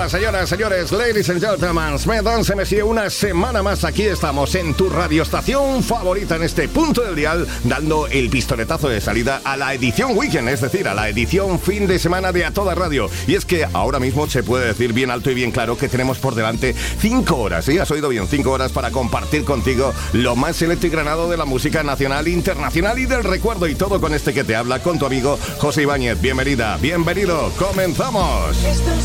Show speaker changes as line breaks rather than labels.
señoras, señores, ladies and gentlemen, mesdames et messieurs, una semana más aquí estamos en tu radioestación favorita en este punto del dial, dando el pistoletazo de salida a la edición weekend, es decir, a la edición fin de semana de A Toda Radio. Y es que ahora mismo se puede decir bien alto y bien claro que tenemos por delante 5 horas, ¿sí? Has oído bien, 5 horas para compartir contigo lo más selecto y granado de la música nacional, internacional y del recuerdo, y todo con este que te habla, con tu amigo José Ibáñez. Bienvenida, bienvenido, comenzamos.